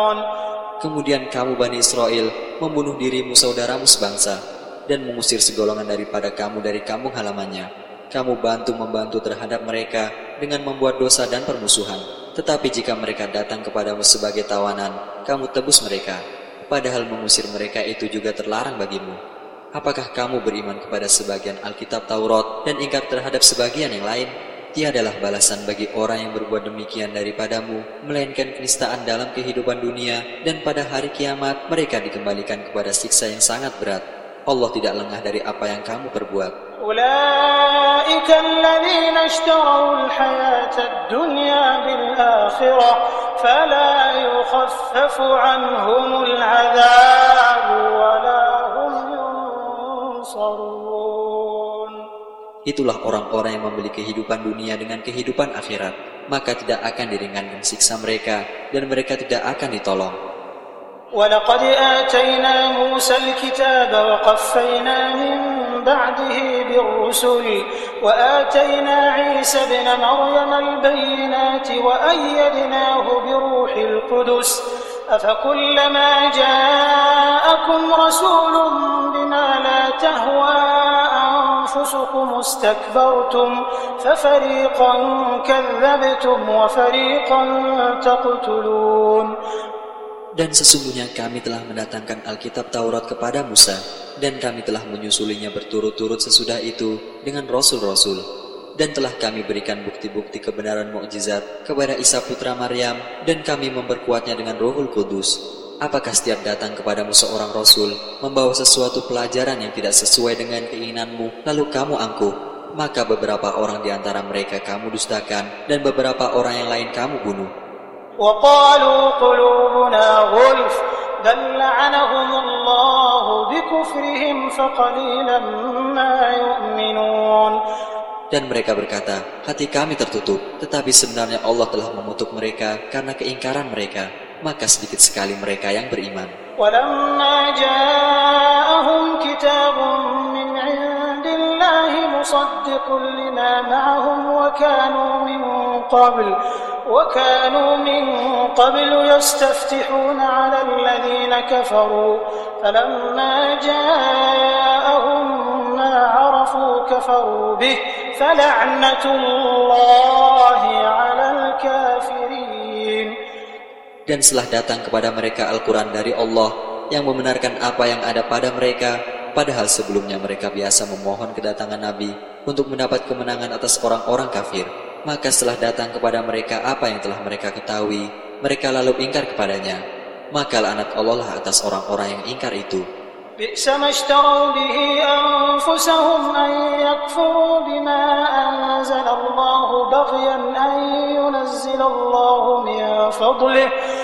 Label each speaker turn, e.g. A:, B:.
A: Kemudian kamu Bani Israel membunuh dirimu saudaramu sebangsa dan mengusir segolongan daripada kamu dari kampung halamannya. Kamu bantu-membantu terhadap mereka dengan membuat dosa dan permusuhan. Tetapi jika mereka datang kepadamu sebagai tawanan, kamu tebus mereka. Padahal mengusir mereka itu juga terlarang bagimu. Apakah kamu beriman kepada sebagian Alkitab Taurat dan ingkar terhadap sebagian yang lain? Tiadalah balasan bagi orang yang berbuat demikian daripadamu, melainkan kenistaan dalam kehidupan dunia, dan pada hari kiamat mereka dikembalikan kepada siksa yang sangat berat. Allah tidak lengah dari apa yang kamu perbuat.
B: Ulaika alladhina ishtarau al-hayata ad-dunya bil-akhirah fala yukhaffafu anhumul 'adhab wa la hum yunsarun.
A: Itulah orang-orang yang membeli kehidupan dunia dengan kehidupan akhirat, maka tidak akan diringankan siksa mereka dan mereka tidak akan ditolong.
B: وَلَقَدْ آتَيْنَا مُوسَى الْكِتَابَ وَقَفَّيْنَا مِنْ بَعْدِهِ بِالرُّسُلِ وَآتَيْنَا عِيسَى ابْنَ مَرْيَمَ الْبَيِّنَاتِ وَأَيَّدْنَاهُ بِرُوحِ الْقُدُسِ أَفَكُلَّمَا جَاءَكُمْ رَسُولٌ بِمَا لَا تَهْوَى أنفسكم استكبرتم ففريقا كذبتم وفريقا تقتلون.
A: Dan sesungguhnya kami telah mendatangkan Alkitab Taurat kepada Musa, dan kami telah menyusulinya berturut-turut sesudah itu dengan rasul-rasul, dan telah kami berikan bukti-bukti kebenaran mukjizat kepada Isa putra Maryam, dan kami memperkuatnya dengan Rohul Kudus. Apakah setiap datang kepadamu seorang rasul membawa sesuatu pelajaran yang tidak sesuai dengan keinginanmu, lalu kamu angkuh? Maka beberapa orang di antara mereka kamu dustakan, dan beberapa orang yang lain kamu bunuh.
B: وَقَالُوا قُلُوبُنَا غُلْفٌ بَلْ لَعَنَهُمُ اللَّهُ بِكُفْرِهِمْ فَقَلِيلًا مَا يُؤْمِنُونَ. Dan mereka berkata, hati kami tertutup, tetapi sebenarnya Allah telah memutuk mereka karena keingkaran mereka, maka sedikit sekali mereka yang beriman. وَلَمَّا جَاءَهُمْ كِتَابٌ مِّنْ عِندِ اللَّهِ مُصَدِّقٌ لِمَا مَعَهُمْ وكانوا من قبل يستفتحون على الذين كفروا فلما جاءهم ما عرفوا كفروا به فلعنة الله على الكافرين.
A: Dan setelah datang kepada mereka Al-Quran dari Allah yang membenarkan apa yang ada pada mereka, padahal sebelumnya mereka biasa memohon kedatangan Nabi untuk mendapat kemenangan atas orang-orang kafir. Maka setelah datang kepada mereka apa yang telah mereka ketahui, mereka lalu ingkar kepadanya. Maka laknat Allah lah atas orang-orang yang ingkar itu.
B: Bi'sa mashtarau bihi anfusahum an yakfuru bima anzalallahu baghyan an yunazzilallahu min fadlih